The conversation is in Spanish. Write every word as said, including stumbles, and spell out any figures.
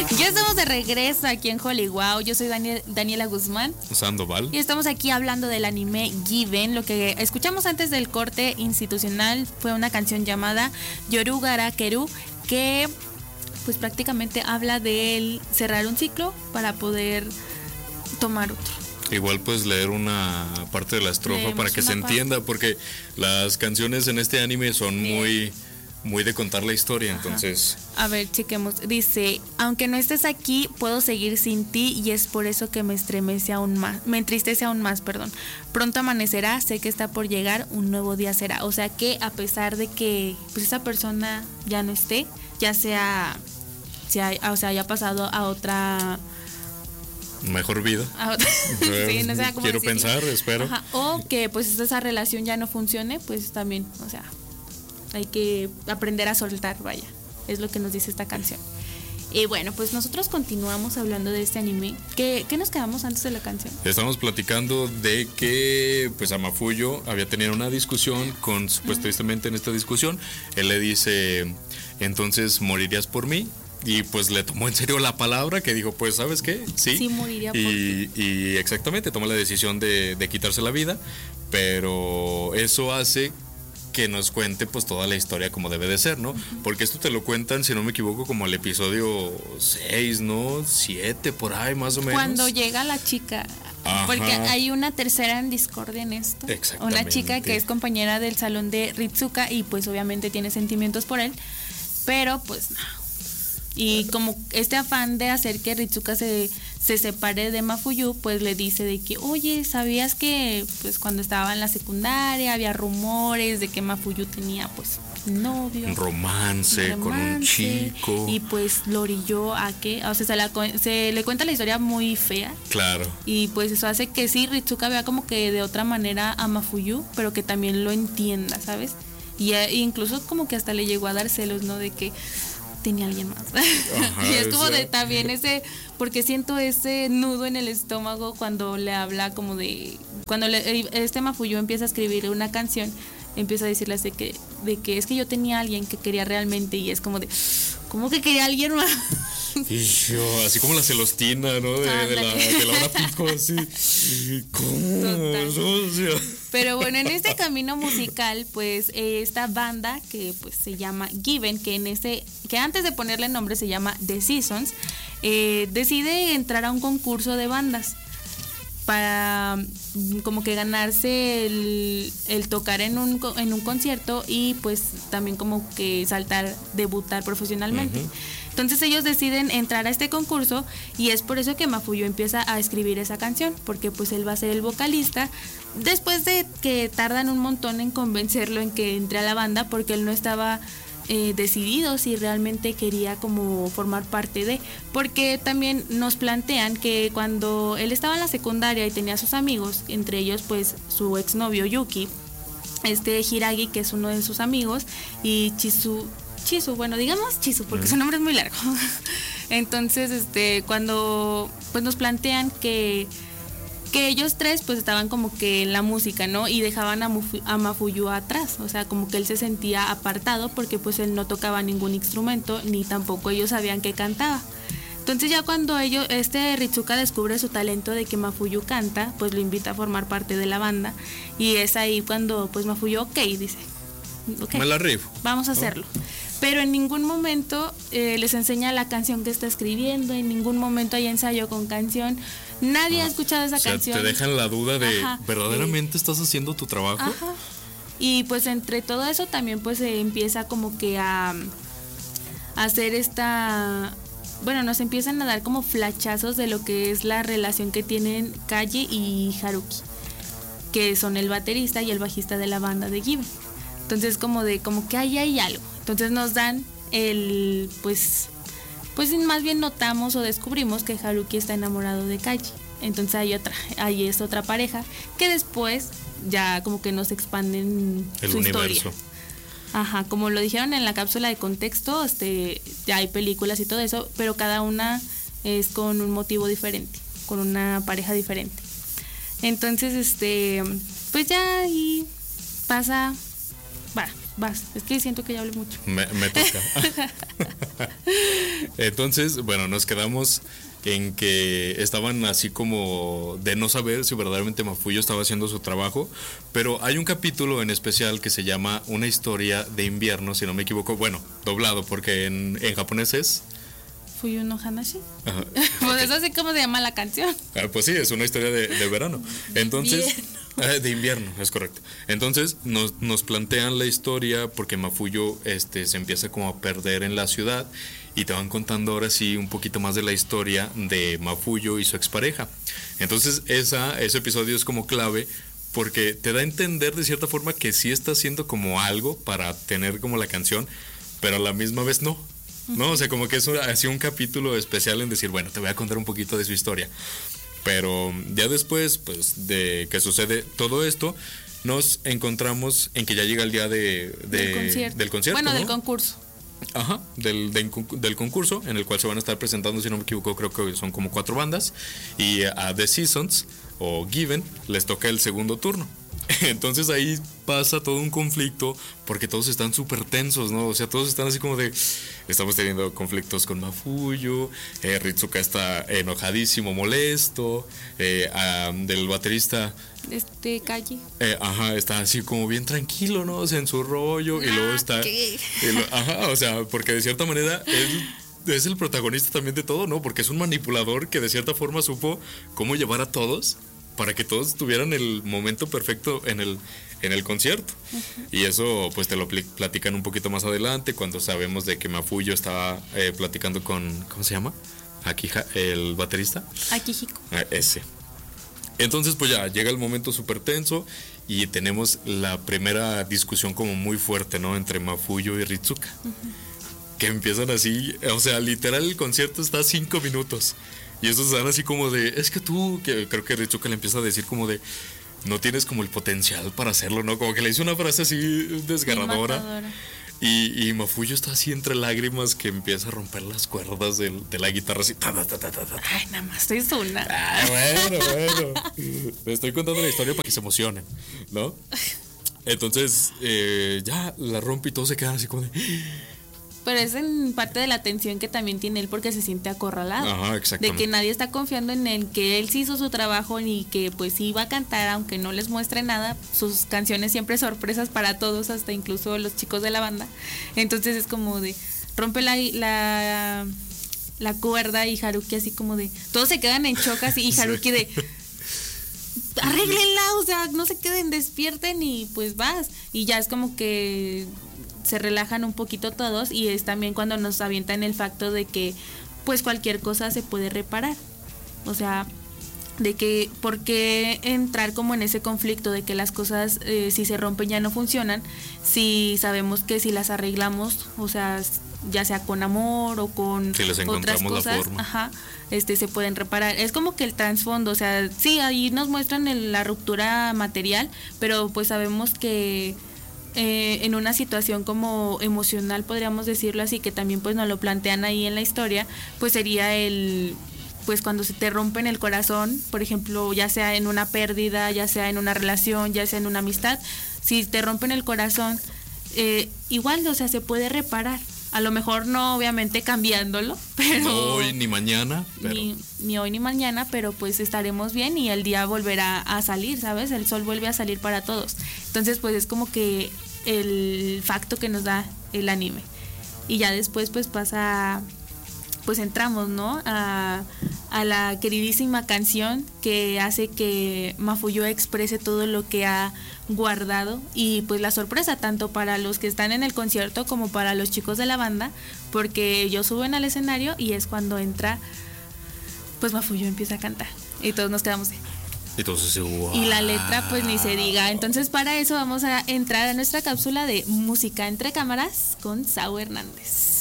Ya estamos de regreso aquí en Hollywood. Yo soy Daniel, Daniela Guzmán Sandoval. Y estamos aquí hablando del anime Given. Lo que escuchamos antes del corte institucional fue una canción llamada Yorugara Keru, que pues prácticamente habla de cerrar un ciclo para poder tomar otro. Igual pues leer una parte de la estrofa Leemos para que se parte. entienda, porque las canciones en este anime son muy, muy de contar la historia. Ajá. Entonces... A ver, chequemos. Dice, aunque no estés aquí, puedo seguir sin ti y es por eso que me estremece aún más, me entristece aún más, perdón. Pronto amanecerá, sé que está por llegar, un nuevo día será. O sea que a pesar de que pues esa persona ya no esté, ya sea, sea o sea, haya pasado a otra... mejor vida. A otra, sí, no sé cómo quiero decirlo. pensar, espero. Ajá. O que pues esa relación ya no funcione, pues también, o sea, hay que aprender a soltar, vaya. Es lo que nos dice esta canción. Y bueno, pues nosotros continuamos hablando de este anime. ¿Qué, qué nos quedamos antes de la canción? Estamos platicando de que pues Amafuyo había tenido una discusión con, supuestamente en esta discusión, él le dice, entonces morirías por mí. Y pues le tomó en serio la palabra, que dijo, pues, ¿sabes qué? Sí, sí moriría por y, ti. Y exactamente, toma la decisión de, de quitarse la vida, pero eso hace que nos cuente pues toda la historia como debe de ser, ¿no? Uh-huh. Porque esto te lo cuentan, si no me equivoco, como el episodio seis, ¿no? siete, por ahí más o menos. Cuando llega la chica... Ajá. Porque hay una tercera en discordia en esto. Una chica que es compañera del salón de Ritsuka y pues obviamente tiene sentimientos por él, pero pues no. Y como este afán de hacer que Ritsuka se, se separe de Mafuyu, pues le dice de que, oye, ¿sabías que pues cuando estaba en la secundaria había rumores de que Mafuyu tenía pues novio? Un romance, un romance con un chico. Y pues lo orilló a que, o sea, se, la, se le cuenta la historia muy fea. Claro. Y pues eso hace que sí, Ritsuka vea como que de otra manera a Mafuyu, pero que también lo entienda, ¿sabes? Y e incluso como que hasta le llegó a dar celos, ¿no? De que... tenía alguien más. Ajá, y es como de también ese, porque siento ese nudo en el estómago cuando le habla como de, cuando le, este Mafuyu empieza a escribir una canción, empieza a decirle así que, de que es que yo tenía a alguien que quería realmente y es como de, ¿cómo que quería a alguien más? Y yo, así como la celostina, ¿no? De, de, la, de la hora pico, así. ¿Cómo? O sea. Pero bueno, en este camino musical, pues eh, esta banda que pues se llama Given, que en ese, que antes de ponerle nombre se llama The Seasons, eh, decide entrar a un concurso de bandas para como que ganarse el, el tocar en un, en un concierto y pues también como que saltar, debutar profesionalmente. Uh-huh. Entonces ellos deciden entrar a este concurso y es por eso que Mafuyu empieza a escribir esa canción, porque pues él va a ser el vocalista, después de que tardan un montón en convencerlo en que entre a la banda, porque él no estaba eh, decidido si realmente quería como formar parte de, porque también nos plantean que cuando él estaba en la secundaria y tenía a sus amigos, entre ellos pues su exnovio Yuki, este Hiragi, que es uno de sus amigos, y Chisu Chisu, bueno, digamos Chisu, porque su nombre es muy largo. Entonces, este, cuando pues nos plantean que, que ellos tres pues estaban como que en la música, ¿no? Y dejaban a, Mufu, a Mafuyu atrás, o sea, como que él se sentía apartado porque pues él no tocaba ningún instrumento, ni tampoco ellos sabían que cantaba. Entonces ya cuando ellos, este Ritsuka descubre su talento de que Mafuyu canta, pues lo invita a formar parte de la banda. Y es ahí cuando pues Mafuyu, ok, dice, okay, me la rifo, vamos a hacerlo. ¿No? Pero en ningún momento eh, les enseña la canción que está escribiendo, en ningún momento hay ensayo con canción, nadie ah, ha escuchado esa o sea, canción. Te dejan la duda de, ajá, ¿verdaderamente eh, estás haciendo tu trabajo? Ajá. Y pues entre todo eso también pues se empieza como que a, a hacer esta... Bueno, nos empiezan a dar como flachazos de lo que es la relación que tienen Kaji y Haruki, que son el baterista y el bajista de la banda de Given. Entonces como de, como que ahí hay algo. Entonces nos dan el, pues, pues más bien notamos o descubrimos que Haruki está enamorado de Kaji. Entonces hay otra, ahí es otra pareja que después ya como que nos expanden el su universo. Historia. Ajá, como lo dijeron en la cápsula de contexto, este, ya hay películas y todo eso, pero cada una es con un motivo diferente, con una pareja diferente. Entonces, este, pues ya ahí pasa, va, vas, es que siento que ya hablé mucho. Me, me toca. Entonces, bueno, nos quedamos en que estaban así como de no saber si verdaderamente Mafuyo estaba haciendo su trabajo, pero hay un capítulo en especial que se llama Una historia de invierno, si no me equivoco, bueno, doblado, porque en, en japonés es Fuyu no Hanashi. Ajá. Pues eso así como se llama la canción. Ah, pues sí, es una historia de, de verano. Entonces, eh, de invierno, es correcto. Entonces nos, nos plantean la historia porque Mafuyo este, se empieza como a perder en la ciudad y te van contando ahora sí un poquito más de la historia de Mafuyo y su expareja. Entonces esa, ese episodio es como clave porque te da a entender de cierta forma que sí está haciendo como algo para tener como la canción, pero a la misma vez no. No, o sea, como que es un, así un capítulo especial en decir, bueno, te voy a contar un poquito de su historia. Pero ya después, pues, de que sucede todo esto, nos encontramos en que ya llega el día de, de- Del concierto. del concierto, Bueno, ¿no? del concurso. Ajá, del, del, concu- del concurso, en el cual se van a estar presentando, si no me equivoco, creo que son como cuatro bandas. Y a The Seasons, o Given, les toca el segundo turno. Entonces ahí pasa todo un conflicto porque todos están súper tensos, ¿no? O sea, todos están así como de, estamos teniendo conflictos con Mafuyo, eh, Ritsuka está enojadísimo, molesto, eh, ah, del baterista, Este calle. eh, ajá, está así como bien tranquilo, ¿no? O sea, en su rollo, y luego Ah, está, ¿qué? y lo- ajá, o sea, porque de cierta manera él es el protagonista también de todo, ¿no? Porque es un manipulador que de cierta forma supo cómo llevar a todos para que todos tuvieran el momento perfecto en el, en el concierto. Y eso pues te lo pli- platican un poquito más adelante cuando sabemos de que Mafuyo estaba eh, platicando con, ¿cómo se llama? Akija, el baterista. Akihiko. Ah, ese. Entonces pues ya llega el momento súper tenso y tenemos la primera discusión como muy fuerte, ¿no? Entre Mafuyo y Ritsuka. Que empiezan así, o sea, literal el concierto está a cinco minutos. Y esos están así como de, es que tú, que creo que Ritsuka le empieza a decir como de, no tienes como el potencial para hacerlo, ¿no? Como que le dice una frase así desgarradora. Matadora. Y, y Mafuyo está así entre lágrimas que empieza a romper las cuerdas del- de la guitarra así. Ta, ta, ta, ta, ta, ta. Ay, nada más es una. Ah, bueno, bueno. Le estoy contando la historia para que se emocionen, ¿no? Entonces, eh, ya la rompe y todos se quedan así como de... Pero es en parte de la tensión que también tiene él porque se siente acorralado. Ajá, De exactamente. que nadie está confiando en él, que él sí hizo su trabajo y que pues sí va a cantar aunque no les muestre nada. Sus canciones siempre sorpresas para todos, hasta incluso los chicos de la banda. Entonces es como de rompe la, la, la cuerda y Haruki así como de... Todos se quedan en shock así y Haruki de... Arréglenla, o sea, no se queden, despierten y pues vas. Y ya es como que se relajan un poquito todos y es también cuando nos avientan el facto de que pues cualquier cosa se puede reparar. O sea, de que por qué entrar como en ese conflicto de que las cosas eh, si se rompen ya no funcionan, si sabemos que si las arreglamos, o sea, ya sea con amor o con Si les otras encontramos la cosas, forma. ajá, este se pueden reparar. Es como que el trasfondo, o sea, sí, ahí nos muestran el- la ruptura material, pero pues sabemos que eh, en una situación como emocional, podríamos decirlo así, que también pues nos lo plantean ahí en la historia, pues sería el pues cuando se te rompen el corazón, por ejemplo, ya sea en una pérdida, ya sea en una relación, ya sea en una amistad, si te rompen el corazón, eh, igual, o sea, se puede reparar. A lo mejor no, obviamente, cambiándolo, pero... No hoy ni mañana, pero... Ni, ni hoy ni mañana, pero pues estaremos bien y el día volverá a salir, ¿sabes? El sol vuelve a salir para todos. Entonces, pues es como que el facto que nos da el anime. Y ya después, pues pasa, pues entramos, ¿no? A, a la queridísima canción que hace que Mafuyo exprese todo lo que ha guardado y pues la sorpresa tanto para los que están en el concierto como para los chicos de la banda, porque ellos suben al escenario y es cuando entra pues Mafuyo empieza a cantar y todos nos quedamos de... Entonces, wow. Y la letra pues ni se diga. Entonces para eso vamos a entrar a nuestra cápsula de música entre cámaras con Sao Hernández.